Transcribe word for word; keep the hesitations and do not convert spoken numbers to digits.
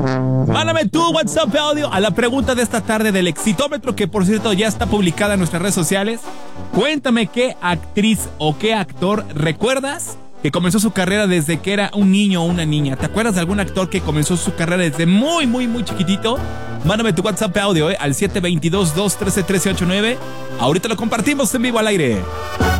Mándame tu WhatsApp audio a la pregunta de esta tarde del Exitómetro, que por cierto ya está publicada en nuestras redes sociales. Cuéntame qué actriz o qué actor recuerdas que comenzó su carrera desde que era un niño o una niña. ¿Te acuerdas de algún actor que comenzó su carrera desde muy, muy, muy chiquitito? Mándame tu WhatsApp audio eh, al siete dos dos, dos uno tres, uno tres ocho nueve. Ahorita lo compartimos en vivo al aire.